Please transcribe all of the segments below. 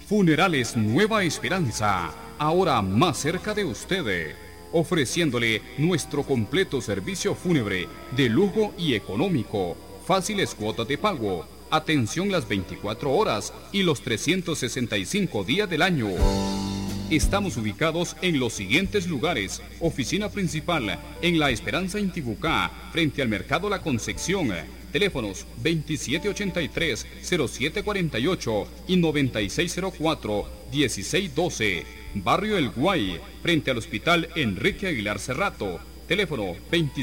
Funerales Nueva Esperanza, ahora más cerca de usted, ofreciéndole nuestro completo servicio fúnebre de lujo y económico, fáciles cuotas de pago, atención las 24 horas y los 365 días del año. Estamos ubicados en los siguientes lugares: oficina principal en La Esperanza, Intibucá, frente al Mercado La Concepción. Teléfonos 2783-0748 y 9604-1612. Barrio El Guay, frente al Hospital Enrique Aguilar Cerrato. Teléfono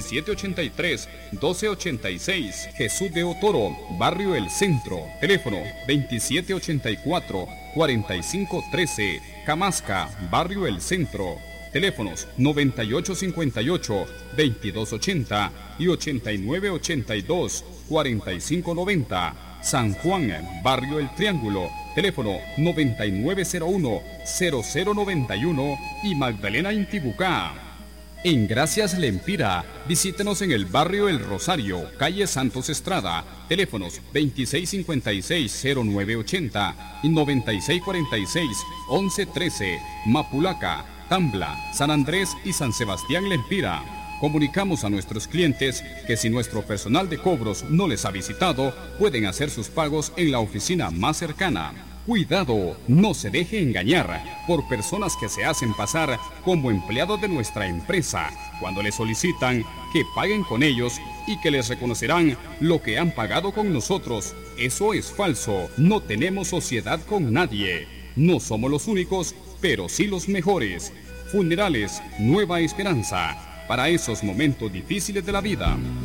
2783-1286. Jesús de Otoro, Barrio El Centro. Teléfono 2784-4513. Camasca, Barrio El Centro. Teléfonos 9858-2280 y 8982-4590. San Juan, Barrio El Triángulo. Teléfono 9901-0091 y Magdalena, Intibucá. En Gracias Lempira, visítenos en el barrio El Rosario, calle Santos Estrada, teléfonos 2656-0980 y 9646-1113, Mapulaca, Tambla, San Andrés y San Sebastián Lempira. Comunicamos a nuestros clientes que si nuestro personal de cobros no les ha visitado, pueden hacer sus pagos en la oficina más cercana. Cuidado, no se deje engañar por personas que se hacen pasar como empleados de nuestra empresa cuando les solicitan que paguen con ellos y que les reconocerán lo que han pagado con nosotros. Eso es falso, no tenemos sociedad con nadie. No somos los únicos, pero sí los mejores. Funerales Nueva Esperanza, para esos momentos difíciles de la vida.